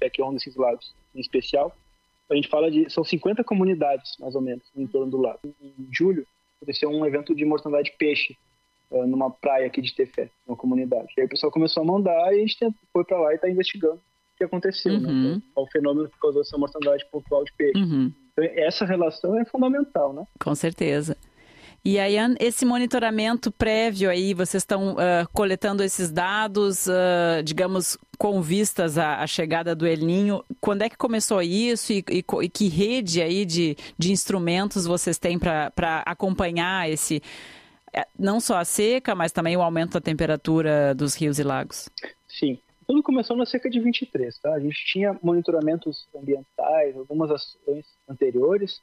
TEFE, que é um desses lagos em especial. A gente fala são 50 comunidades, mais ou menos, em torno do lago. Em julho, aconteceu um evento de mortandade de peixe numa praia aqui de Tefé, uma comunidade. E aí o pessoal começou a mandar e a gente foi para lá e está investigando o que aconteceu, né? Qual o fenômeno que causou essa mortandade pontual de peixe. Então, essa relação é fundamental, né? Com certeza. E aí, esse monitoramento prévio aí, vocês estão coletando esses dados, digamos, com vistas à chegada do El Niño. Quando é que começou isso e que rede aí de instrumentos vocês têm para acompanhar não só a seca, mas também o aumento da temperatura dos rios e lagos? Sim. Tudo começou na seca de 23, tá? A gente tinha monitoramentos ambientais, algumas ações anteriores,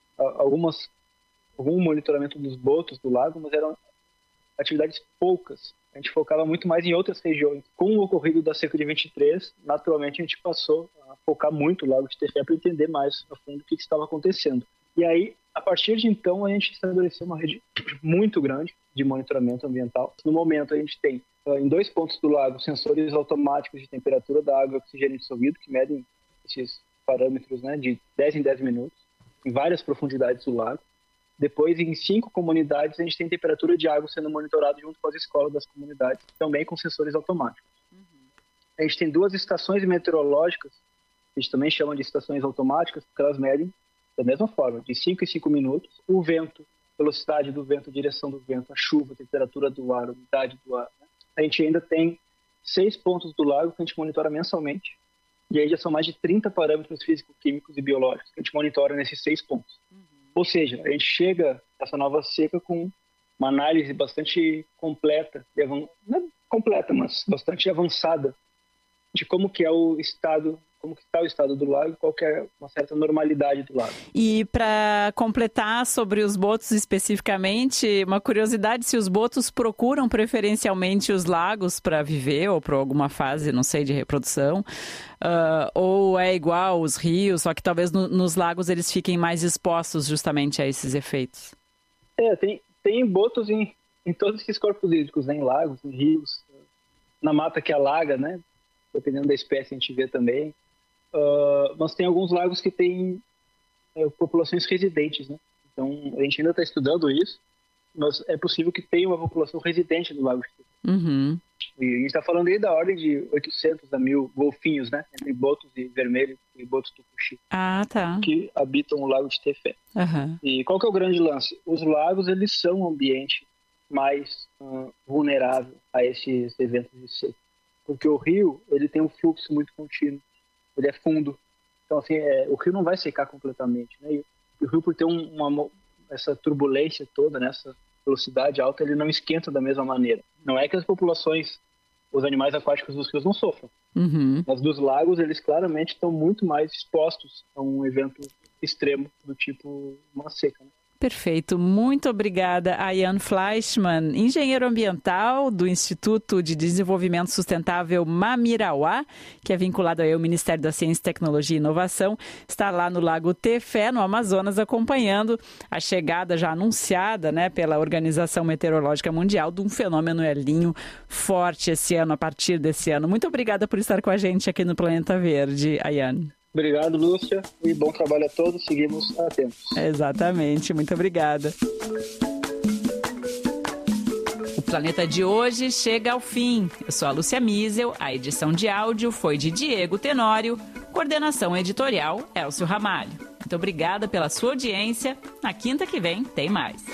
algum monitoramento dos botos do lago, mas eram atividades poucas. A gente focava muito mais em outras regiões. Com o ocorrido da seca de 23, naturalmente a gente passou a focar muito o lago de Tefé para entender mais a fundo o que estava acontecendo. E aí, a partir de então, a gente estabeleceu uma rede muito grande de monitoramento ambiental. No momento, a gente tem, em 2 pontos do lago, sensores automáticos de temperatura da água e oxigênio dissolvido, que medem esses parâmetros, né, de 10 em 10 minutos, em várias profundidades do lago. Depois, em 5 comunidades, a gente tem temperatura de água sendo monitorada junto com as escolas das comunidades, também com sensores automáticos. A gente tem 2 estações meteorológicas, a gente também chama de estações automáticas, porque elas medem da mesma forma, de 5 em 5 minutos, o vento, velocidade do vento, direção do vento, a chuva, a temperatura do ar, a umidade do ar. Né? A gente ainda tem 6 pontos do lago que a gente monitora mensalmente, e aí já são mais de 30 parâmetros físico-químicos e biológicos que a gente monitora nesses 6 pontos. Ou seja, a gente chega essa nova seca com uma análise bastante completa, não é completa, mas bastante avançada, de como que é o estado, como que está o estado do lago, qual que é uma certa normalidade do lago. E para completar sobre os botos especificamente, uma curiosidade, se os botos procuram preferencialmente os lagos para viver ou para alguma fase, não sei, de reprodução, ou é igual os rios, só que talvez nos lagos eles fiquem mais expostos justamente a esses efeitos? Tem botos em todos esses corpos hídricos, né? Em lagos, em rios, na mata que alaga, né? Dependendo da espécie a gente vê também. Mas tem alguns lagos que têm populações residentes, né? Então, a gente ainda está estudando isso, mas é possível que tenha uma população residente no Lago de Tefé. E a gente está falando aí da ordem de 800 a 1.000 golfinhos, né? Entre botos e vermelho e botos tucuxi. Tá. Que habitam o Lago de Tefé. E qual que é o grande lance? Os lagos, eles são um ambiente mais vulnerável a esses eventos de seca. Porque o rio, ele tem um fluxo muito contínuo, ele é fundo. Então, assim, o rio não vai secar completamente, né? E o rio, por ter essa turbulência toda, né? Essa velocidade alta, ele não esquenta da mesma maneira. Não é que as populações, os animais aquáticos dos rios não sofram. Mas dos lagos, eles claramente estão muito mais expostos a um evento extremo do tipo uma seca, né? Perfeito. Muito obrigada a Ian Fleischmann, engenheiro ambiental do Instituto de Desenvolvimento Sustentável Mamirauá, que é vinculado ao Ministério da Ciência, Tecnologia e Inovação. Está lá no Lago Tefé, no Amazonas, acompanhando a chegada já anunciada, né, pela Organização Meteorológica Mundial de um fenômeno El Niño forte esse ano, a partir desse ano. Muito obrigada por estar com a gente aqui no Planeta Verde, Ian. Obrigado, Lúcia, e bom trabalho a todos. Seguimos atentos. Exatamente, muito obrigada. O Planeta de hoje chega ao fim. Eu sou a Lúcia Miesel, a edição de áudio foi de Diego Tenório, coordenação editorial Elcio Ramalho. Muito obrigada pela sua audiência. Na quinta que vem tem mais.